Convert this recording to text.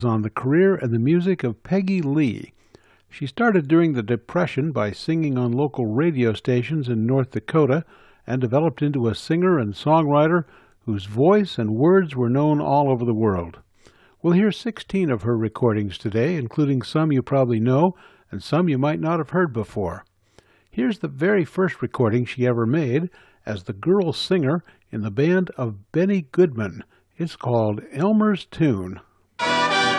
on the career and the music of Peggy Lee. She started during the Depression by singing on local radio stations in North Dakota and developed into a singer and songwriter whose voice and words were known all over the world. We'll hear 16 of her recordings today, including some you probably know and some you might not have heard before. Here's the very first recording she ever made as the girl singer in the band of Benny Goodman. It's called Elmer's Tune.